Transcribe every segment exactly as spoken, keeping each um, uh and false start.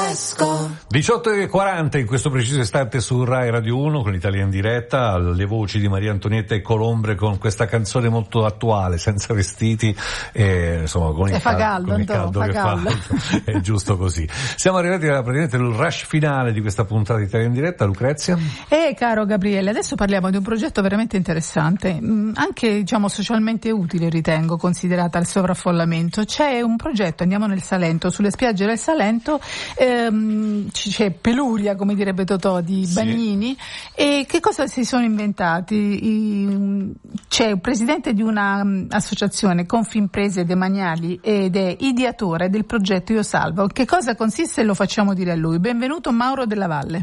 fresco. diciotto e quaranta in questo preciso istante su Rai Radio uno con l'Italia in diretta, le voci di Maria Antonietta e Colombre con questa canzone molto attuale, senza vestiti, e, insomma con il, fa cal- caldo, con il Antonio, caldo fa che caldo. fa, è giusto così. Siamo arrivati alla praticamente il rush finale di questa puntata di Italia in diretta. Lucrezia? Eh caro Gabriele, adesso parliamo di un progetto veramente interessante, anche diciamo socialmente utile, ritengo, considerata il sovraffollamento. C'è un progetto, andiamo nel Salento, sulle spiagge del Salento, ehm, c'è peluria, come direbbe Totò, di Sì. bagnini. E che cosa si sono inventati? I, c'è il presidente di una um, associazione, Confimprese Demaniali, ed è ideatore del progetto Io Salvo. Che cosa consiste? Lo facciamo dire a lui. Benvenuto Mauro Della Valle.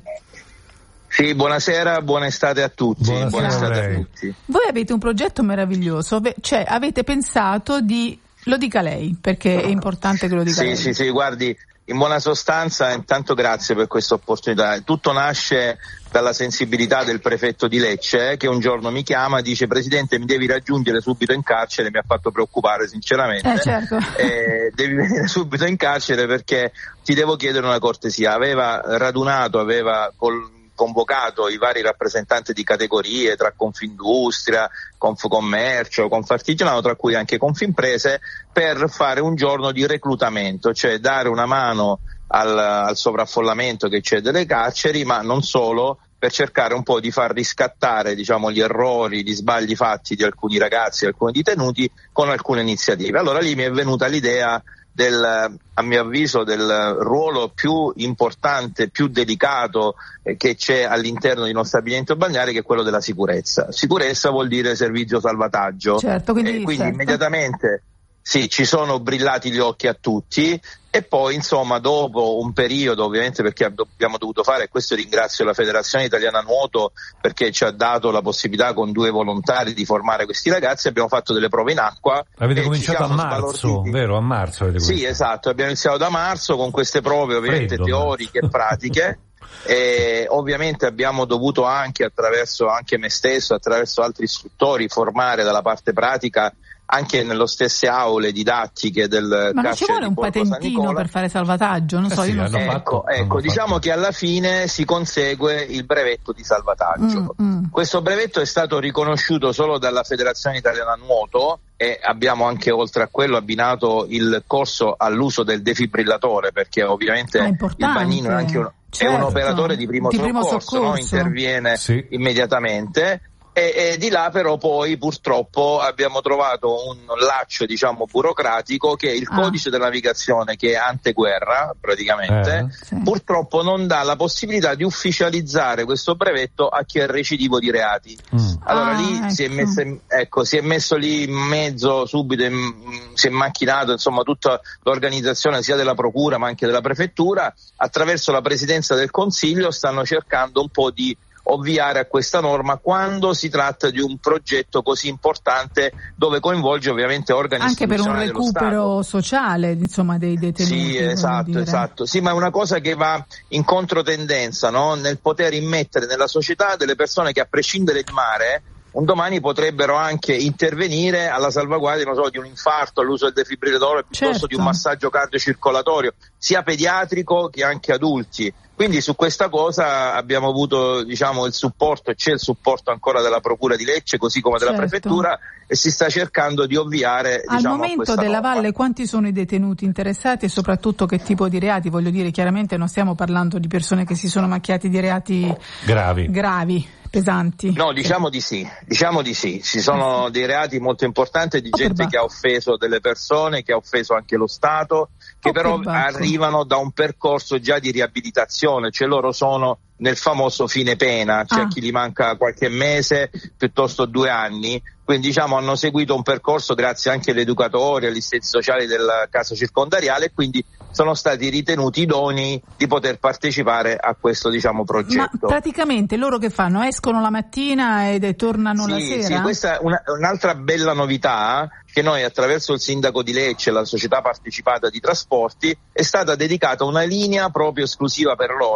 Sì, buonasera, buona estate a tutti. Buonasera, buona estate lei. a tutti. Voi avete un progetto meraviglioso, cioè avete pensato di, lo dica lei, perché è importante che lo dica Sì, lei. sì, sì, guardi, in buona sostanza, intanto grazie per questa opportunità. Tutto nasce dalla sensibilità del prefetto di Lecce, che un giorno mi chiama e dice: Presidente, mi devi raggiungere subito in carcere. Mi ha fatto preoccupare sinceramente. Eh, certo. Eh, devi venire subito in carcere perché ti devo chiedere una cortesia. Aveva radunato, aveva col convocato i vari rappresentanti di categorie tra Confindustria, Confcommercio, Confartigianato, tra cui anche Confimprese, per fare un giorno di reclutamento, cioè dare una mano al, al sovraffollamento che c'è delle carceri, ma non solo, per cercare un po' di far riscattare, diciamo, gli errori, gli sbagli fatti di alcuni ragazzi, alcuni detenuti, con alcune iniziative. Allora lì mi è venuta l'idea del, a mio avviso, del ruolo più importante, più delicato eh, che c'è all'interno di uno stabilimento balneare, che è quello della sicurezza. Sicurezza vuol dire servizio salvataggio. Certo, quindi, e quindi certo. immediatamente sì, ci sono brillati gli occhi a tutti. E poi, insomma, dopo un periodo, ovviamente, perché abbiamo dovuto fare, e questo ringrazio la Federazione Italiana Nuoto perché ci ha dato la possibilità con due volontari di formare questi ragazzi, abbiamo fatto delle prove in acqua. Avete e cominciato ci a siamo marzo, sbalorditi. vero? A marzo avete cominciato. Sì, esatto, abbiamo iniziato da marzo con queste prove ovviamente Freddo, teoriche e pratiche. E ovviamente abbiamo dovuto anche, attraverso anche me stesso, attraverso altri istruttori, formare dalla parte pratica anche nelle stesse aule didattiche del Ma non ci carcere vuole di un Borgo San patentino Nicola. per fare salvataggio? Non so, Eh sì, io non so. hanno Ecco, fatto- ecco hanno diciamo fatto. che alla fine si consegue il brevetto di salvataggio. Mm, mm. Questo brevetto è stato riconosciuto solo dalla Federazione Italiana Nuoto e abbiamo anche, oltre a quello, abbinato il corso all'uso del defibrillatore, perché ovviamente Ah, il importante. bagnino è anche un, Certo. è un operatore di primo Di primo soccorso, no? soccorso. Interviene Sì. immediatamente. E, e di là però poi purtroppo abbiamo trovato un laccio, diciamo, burocratico, che è il Ah. codice della navigazione, che è anteguerra praticamente, Eh. Sì. purtroppo non dà la possibilità di ufficializzare questo brevetto a chi è recidivo di reati. Mm. Allora Ah, lì ecco. si è messo in- ecco, si è messo lì in mezzo subito, in- si è macchinato insomma tutta l'organizzazione sia della procura ma anche della prefettura. Attraverso la presidenza del Consiglio stanno cercando un po' di ovviare a questa norma quando si tratta di un progetto così importante, dove coinvolge ovviamente organi Anche per un istituzionali dello Stato. recupero sociale, insomma, dei detenuti. Sì, voglio esatto, dire. esatto. Sì, ma è una cosa che va in controtendenza, no? Nel poter immettere nella società delle persone che, a prescindere dal mare, un domani potrebbero anche intervenire alla salvaguardia, non so, di un infarto, all'uso del defibrillatore, piuttosto Certo. di un massaggio cardiocircolatorio, sia pediatrico che anche adulti. Quindi su questa cosa abbiamo avuto, diciamo, il supporto, e c'è il supporto ancora della Procura di Lecce, così come della Certo. Prefettura, e si sta cercando di ovviare, Al diciamo, a momento questa della norma. Valle quanti sono i detenuti interessati e soprattutto che tipo di reati? Voglio dire, chiaramente non stiamo parlando di persone che si sono macchiati di reati Gravi. gravi, pesanti. No, diciamo di sì, diciamo di sì. Ci sono dei reati molto importanti di Oh, gente per che ha offeso delle persone, che ha offeso anche lo Stato, che Oh, però per bacco. arrivano da un percorso già di riabilitazione, cioè loro sono nel famoso fine pena, c'è Ah. chi gli manca qualche mese, piuttosto due anni, quindi diciamo hanno seguito un percorso grazie anche agli educatori, agli assistenti sociali della casa circondariale, e quindi sono stati ritenuti idonei di poter partecipare a questo, diciamo, Ma progetto. praticamente loro che fanno? Escono la mattina e tornano la Sì, sera? sì, questa è una, un'altra bella novità che noi, attraverso il sindaco di Lecce e la società partecipata di trasporti, è stata dedicata una linea proprio esclusiva per loro,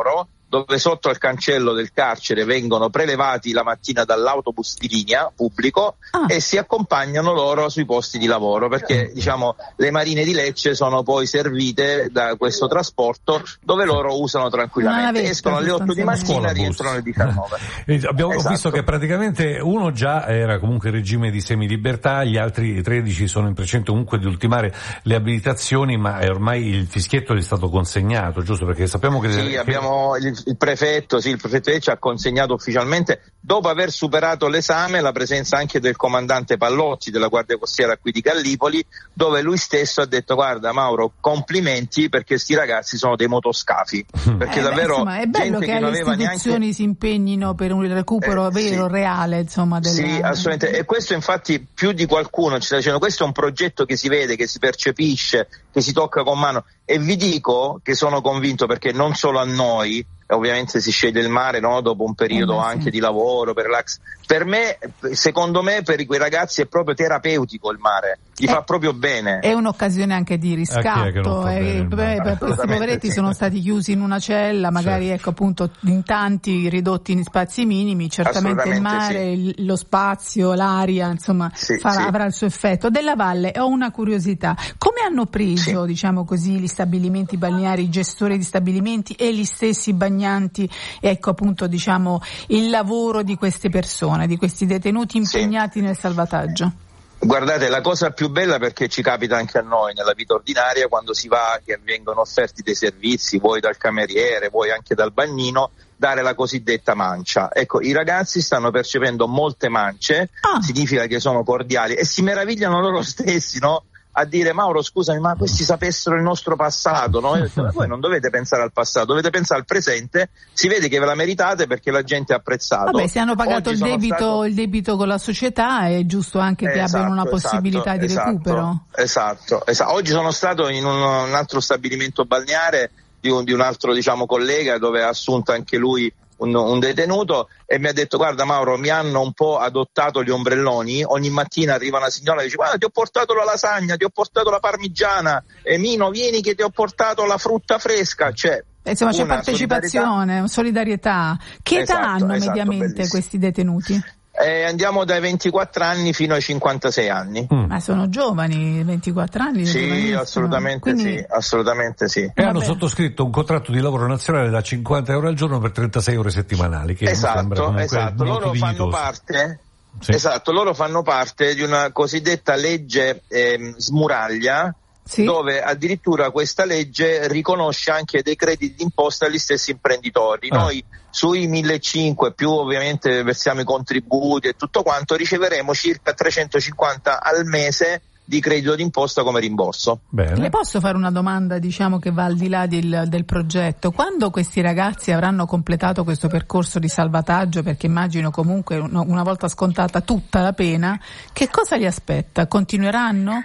dove sotto al cancello del carcere vengono prelevati la mattina dall'autobus di linea pubblico ah. e si accompagnano loro sui posti di lavoro, perché diciamo le marine di Lecce sono poi servite da questo trasporto dove loro usano tranquillamente, escono alle otto di mattina e rientrano alle diciannove. Abbiamo esatto. visto che praticamente uno già era comunque in regime di semilibertà, gli altri tredici sono in precedente comunque di ultimare le abilitazioni, ma ormai il fischietto gli è stato consegnato, giusto? Perché sappiamo che... Sì, abbiamo il, il prefetto, sì, il prefetto ci ha consegnato ufficialmente, dopo aver superato l'esame, la presenza anche del comandante Pallotti della Guardia Costiera qui di Gallipoli, dove lui stesso ha detto: guarda Mauro, complimenti, perché sti ragazzi sono dei motoscafi, perché eh davvero beh, insomma, è bello che, che le istituzioni neanche... si impegnino per un recupero eh, vero, sì. reale, insomma, della... Sì, assolutamente, e questo infatti più di qualcuno ci sta dicendo, questo è un progetto che si vede, che si percepisce, che si tocca con mano, e vi dico che sono convinto, perché non solo a noi, ovviamente si sceglie il mare, no? Dopo un periodo eh beh, anche sì. di lavoro, per relax. Per me, secondo me, per quei ragazzi è proprio terapeutico il mare, gli è, fa proprio bene. È un'occasione anche di riscatto. Eh, beh, beh, questi poveretti sì. sono stati chiusi in una cella, magari certo. ecco appunto in tanti, ridotti in spazi minimi. Certamente il mare, sì. lo spazio, l'aria, insomma, sì, farà, sì. avrà il suo effetto. Della Valle, ho una curiosità: come hanno preso, sì. diciamo così, gli stabilimenti balneari, i gestori di stabilimenti e gli stessi bagnanti, ecco appunto diciamo il lavoro di queste persone, di questi detenuti impegnati sì. nel salvataggio? Guardate, la cosa più bella, perché ci capita anche a noi nella vita ordinaria, quando si va, che vengono offerti dei servizi, vuoi dal cameriere, vuoi anche dal bagnino, dare la cosiddetta mancia. Ecco, i ragazzi stanno percependo molte mance, ah. significa che sono cordiali, e si meravigliano loro stessi, no? A dire: Mauro, scusami, ma questi sapessero il nostro passato, no? Detto, voi non dovete pensare al passato, dovete pensare al presente, si vede che ve la meritate perché la gente ha apprezzato. Vabbè, se hanno pagato il debito, stato... il debito con la società, è giusto anche che esatto, abbiano una possibilità esatto, di recupero. Esatto, esatto. Oggi sono stato in un, un altro stabilimento balneare di un, di un altro, diciamo, collega, dove ha assunto anche lui Un, un detenuto, e mi ha detto: guarda Mauro, mi hanno un po' adottato gli ombrelloni, ogni mattina arriva una signora e dice: guarda, ti ho portato la lasagna, ti ho portato la parmigiana, e Mino, vieni che ti ho portato la frutta fresca. Cioè, insomma, c'è partecipazione, solidarietà. Che età esatto, hanno esatto, mediamente bellissimo. Questi detenuti? Eh, andiamo dai ventiquattro anni fino ai cinquantasei anni. Mm. Ma sono giovani, ventiquattro anni? Sì, assolutamente Quindi... sì, assolutamente sì. E Vabbè. hanno sottoscritto un contratto di lavoro nazionale da cinquanta euro al giorno per trentasei ore settimanali, che esatto, mi esatto. Loro fanno parte, sì. esatto, loro fanno parte di una cosiddetta legge eh, smuraglia, sì. dove addirittura questa legge riconosce anche dei crediti d'imposta agli stessi imprenditori. Ah. Noi sui millecinquecento, più ovviamente versiamo i contributi e tutto quanto, riceveremo circa trecentocinquanta al mese di credito d'imposta come rimborso. Bene. Le posso fare una domanda, diciamo, che va al di là del, del progetto? Quando questi ragazzi avranno completato questo percorso di salvataggio, perché immagino comunque una volta scontata tutta la pena, che cosa li aspetta? Continueranno?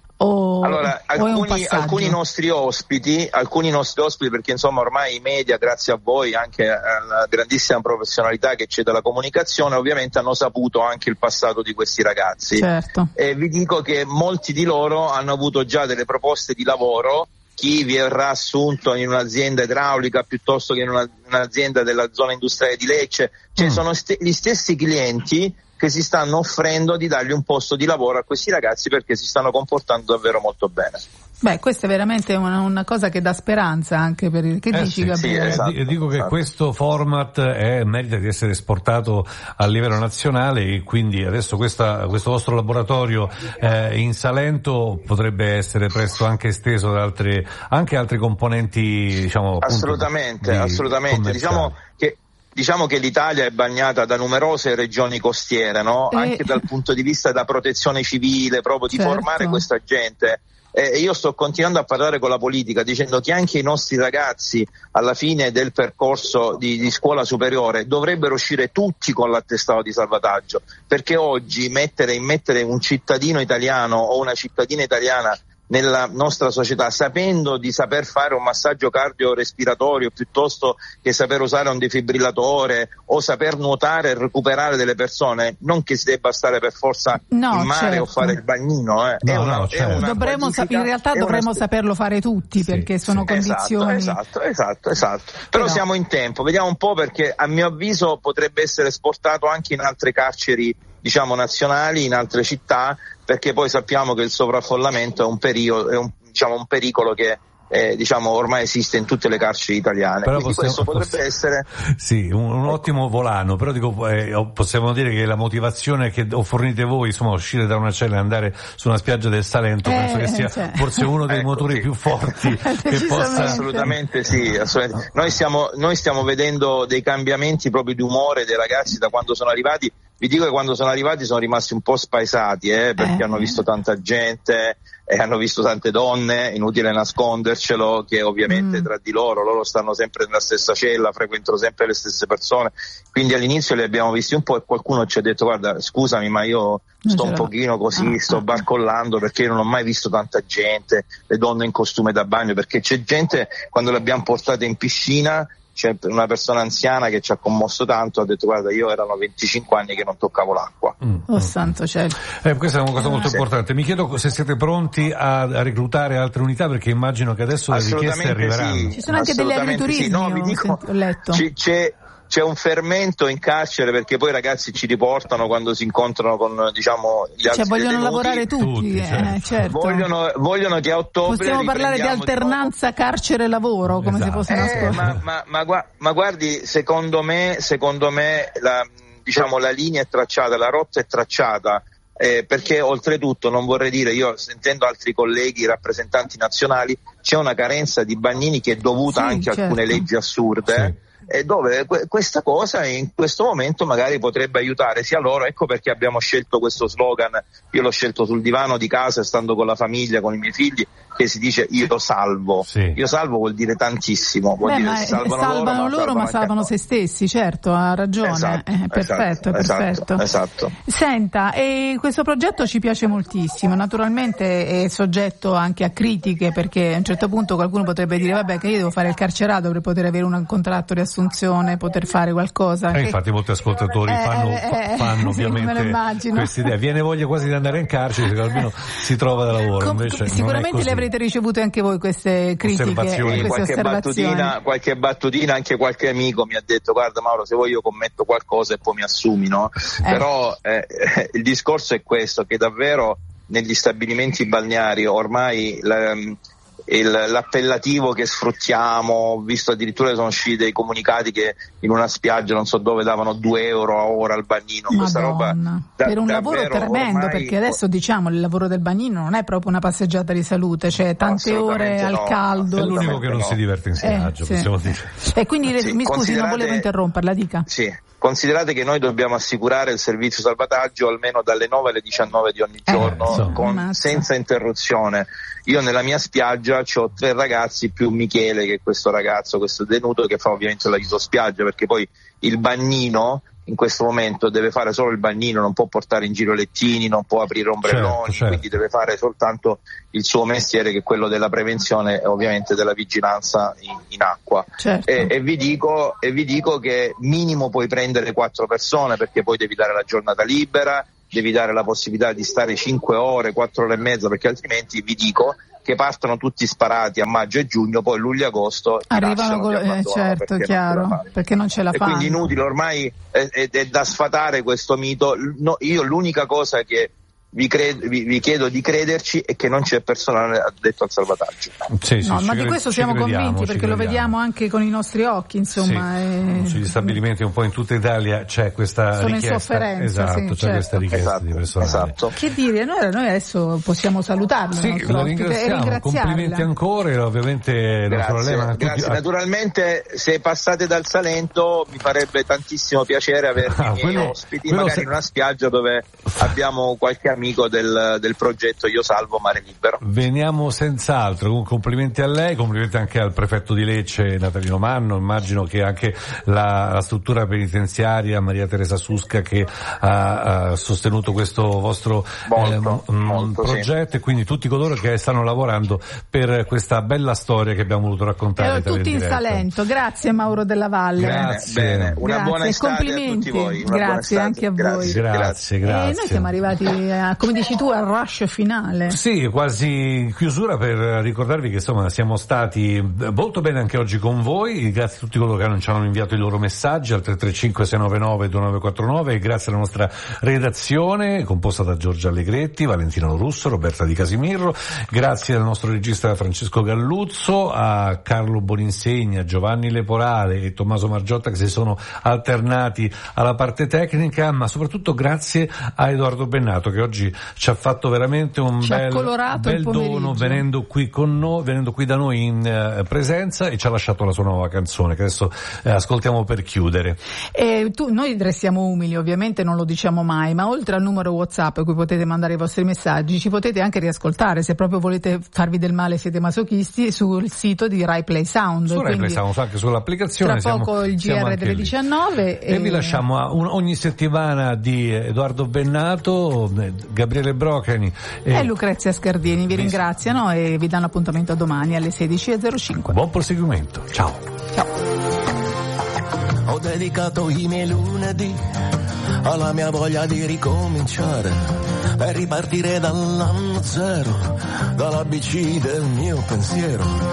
O, allora, alcuni, alcuni nostri ospiti, alcuni nostri ospiti, perché insomma ormai i media, grazie a voi, anche alla grandissima professionalità che c'è dalla comunicazione, ovviamente hanno saputo anche il passato di questi ragazzi. Certo. E vi dico che molti di loro hanno avuto già delle proposte di lavoro, chi verrà assunto in un'azienda idraulica piuttosto che in una, un'azienda della zona industriale di Lecce, cioè mm. sono st- gli stessi clienti che si stanno offrendo di dargli un posto di lavoro a questi ragazzi, perché si stanno comportando davvero molto bene. Beh, questa è veramente una, una cosa che dà speranza anche per il... Che eh dici, sì, Gabriele? Sì, esatto, e dico esatto. che questo format è, merita di essere esportato a livello nazionale, e quindi adesso questa, questo vostro laboratorio eh, in Salento potrebbe essere presto anche esteso ad altre, anche altri componenti, diciamo, appunto, assolutamente, di assolutamente. Diciamo che Diciamo che l'Italia è bagnata da numerose regioni costiere, no? E... Anche dal punto di vista della protezione civile, proprio di certo. formare questa gente. E io sto continuando a parlare con la politica, dicendo che anche i nostri ragazzi alla fine del percorso di, di scuola superiore dovrebbero uscire tutti con l'attestato di salvataggio, perché oggi mettere, mettere un cittadino italiano o una cittadina italiana nella nostra società, sapendo di saper fare un massaggio cardiorespiratorio piuttosto che saper usare un defibrillatore o saper nuotare e recuperare delle persone, non che si debba stare per forza no, in mare certo. o fare il bagnino, eh. no, è una, no, certo. è una dovremmo sap- in realtà dovremmo una... saperlo fare tutti, sì, perché sono sì. condizioni esatto, esatto, esatto, esatto. Però, Però siamo in tempo, vediamo un po', perché a mio avviso potrebbe essere esportato anche in altre carceri, diciamo nazionali, in altre città, perché poi sappiamo che il sovraffollamento è un periodo, è un, diciamo un pericolo che eh, diciamo ormai esiste in tutte le carceri italiane. Però quindi possiamo, questo potrebbe possiamo, essere sì, un, un ottimo volano, però dico eh, possiamo dire che la motivazione che fornite voi, insomma, uscire da una cella e andare su una spiaggia del Salento, eh, penso che sia cioè. forse uno dei ecco, motori sì. più forti che possa. Assolutamente sì, assolutamente. Noi stiamo, noi stiamo vedendo dei cambiamenti proprio di umore dei ragazzi da quando sono arrivati. Vi dico che quando sono arrivati sono rimasti un po' spaesati, eh, perché eh. hanno visto tanta gente e hanno visto tante donne, inutile nascondercelo, che ovviamente mm. tra di loro, loro stanno sempre nella stessa cella, frequentano sempre le stesse persone, quindi all'inizio li abbiamo visti un po' e qualcuno ci ha detto guarda scusami ma io sto un pochino così, ah, sto barcollando perché io non ho mai visto tanta gente, le donne in costume da bagno, perché c'è gente, quando le abbiamo portate in piscina, c'è una persona anziana che ci ha commosso tanto, ha detto guarda io erano venticinque anni che non toccavo l'acqua. Mm. Oh santo cielo. Eh, questa è una cosa molto sì. importante. Mi chiedo se siete pronti a, a reclutare altre unità, perché immagino che adesso le richieste arriveranno. Sì. Ci sono anche degli agriturismi, sì. no, ho, dico, ho letto. C- c'è C'è un fermento in carcere, perché poi i ragazzi ci riportano quando si incontrano con, diciamo, gli altri cioè vogliono detenuti. lavorare tutti, tutti eh, certo. Vogliono, vogliono che a ottobre possiamo parlare di alternanza carcere-lavoro, come esatto. se fosse una eh, scuola. ma, ma, ma, ma guardi, secondo me, secondo me la, diciamo, la linea è tracciata, la rotta è tracciata. Eh, perché oltretutto non vorrei dire, io sentendo altri colleghi rappresentanti nazionali, c'è una carenza di bagnini che è dovuta sì, anche certo. a alcune leggi assurde. Sì. E dove que- questa cosa in questo momento magari potrebbe aiutare sia loro, ecco perché abbiamo scelto questo slogan, io l'ho scelto sul divano di casa stando con la famiglia, con i miei figli, che si dice io salvo, sì. io salvo vuol dire tantissimo, vuol Beh, dire ma che salvano, salvano loro, loro ma salvano se stessi, certo, ha ragione, esatto, eh, perfetto, esatto, perfetto. Esatto. Senta, e questo progetto ci piace moltissimo, naturalmente è soggetto anche a critiche, perché a un certo punto qualcuno potrebbe dire vabbè che io devo fare il carcerato per poter avere un contratto di assunzione, poter fare qualcosa. E che... infatti molti ascoltatori eh, fanno, eh, fanno sì, ovviamente questa idea. Viene voglia quasi di andare in carcere, perché almeno si trova da lavoro. Com- invece sicuramente le avrete ricevute anche voi queste critiche, osservazioni. queste qualche osservazioni. battutina, qualche battutina, anche qualche amico mi ha detto guarda Mauro, se vuoi io commetto qualcosa e poi mi assumi, no? Eh. Però eh, il discorso è questo, che davvero negli stabilimenti balneari ormai la, il, l'appellativo che sfruttiamo, ho visto addirittura che sono usciti dei comunicati che in una spiaggia non so dove davano due euro a ora al bagnino. Madonna. Questa roba da, per un lavoro tremendo, ormai... perché adesso diciamo il lavoro del bagnino non è proprio una passeggiata di salute, cioè tante no, ore al no, caldo. È l'unico che non no. si diverte in spiaggia, eh, possiamo sì. dire. E quindi sì, mi scusi, non volevo interromperla, dica. Sì. Considerate che noi dobbiamo assicurare il servizio salvataggio almeno dalle nove alle diciannove di ogni giorno, eh, con, senza interruzione. Io nella mia spiaggia ho tre ragazzi più Michele, che è questo ragazzo, questo detenuto, che fa ovviamente l'aiuto spiaggia, perché poi il bagnino in questo momento deve fare solo il bagnino, non può portare in giro lettini, non può aprire ombrelloni, certo, certo. Quindi deve fare soltanto il suo mestiere, che è quello della prevenzione e ovviamente della vigilanza in, in acqua. Certo. E, e, vi dico, e vi dico che minimo puoi prendere quattro persone, perché poi devi dare la giornata libera, devi dare la possibilità di stare cinque ore, quattro ore e mezza, perché altrimenti vi dico che partono tutti sparati a maggio e giugno, poi luglio e agosto arrivano con, eh, certo, perché chiaro, non perché non ce la e fanno. Quindi inutile, ormai è, è, è da sfatare questo mito. No, io l'unica cosa che vi, cred- vi, vi chiedo di crederci è che non c'è personale addetto al salvataggio. Sì, sì, no, ma cred- di questo siamo crediamo, convinti, perché lo vediamo anche con i nostri occhi, insomma. Sì. E... Sugli stabilimenti un po' in tutta Italia c'è questa Sono richiesta. in sofferenza, esatto, sì, c'è certo. questa richiesta esatto, di personale. Esatto. Che dire, noi, noi adesso possiamo salutarlo. Sì, la ringraziamo, complimenti ancora, e ovviamente grazie, non grazie. Tutti... Naturalmente se passate dal Salento mi farebbe tantissimo piacere avervi ah, i miei quello, ospiti, magari se... in una spiaggia dove abbiamo qualche amico amico del, del progetto Io Salvo Mare Libero. Veniamo senz'altro, complimenti a lei, complimenti anche al prefetto di Lecce Natalino Manno, immagino che anche la, la struttura penitenziaria Maria Teresa Susca che ha, ha sostenuto questo vostro molto, eh, molto, progetto sì. E quindi tutti coloro che stanno lavorando per questa bella storia che abbiamo voluto raccontare. E tutti in Salento, grazie Mauro Della Valle. Grazie. Bene, bene. Una grazie. buona estate complimenti. a tutti voi. Una grazie anche a voi. Grazie, grazie. grazie. E noi siamo arrivati, a, come dici tu, al rush finale. Sì, quasi in chiusura, per ricordarvi che insomma siamo stati molto bene anche oggi con voi, grazie a tutti coloro che ci hanno inviato i loro messaggi al tre tre cinque sei nove nove due nove quattro nove e grazie alla nostra redazione composta da Giorgia Allegretti, Valentino Russo, Roberta Di Casimirro, grazie al nostro regista Francesco Galluzzo, a Carlo Boninsegna, Giovanni Leporale e Tommaso Margiotta che si sono alternati alla parte tecnica, ma soprattutto grazie a Edoardo Bennato che oggi ci ha fatto veramente un ci bel, bel dono venendo qui con noi, venendo qui da noi in uh, presenza e ci ha lasciato la sua nuova canzone che adesso uh, ascoltiamo per chiudere. E tu, noi restiamo umili, ovviamente non lo diciamo mai, ma oltre al numero WhatsApp a cui potete mandare i vostri messaggi, ci potete anche riascoltare se proprio volete farvi del male, siete masochisti, sul sito di Rai Play Sound. Su Rai Play Sound, anche sull'applicazione. Tra poco siamo, il G R delle diciannove. E, e vi lasciamo a un, ogni settimana di Edoardo Bennato, Gabriele Brocani e, e Lucrezia Scardini vi ringraziano e vi danno appuntamento a domani alle sedici e zero cinque. Buon proseguimento, ciao. Ciao. Ho dedicato i miei lunedì alla mia voglia di ricominciare, per ripartire dall'anno zero, dall'A B C del mio pensiero.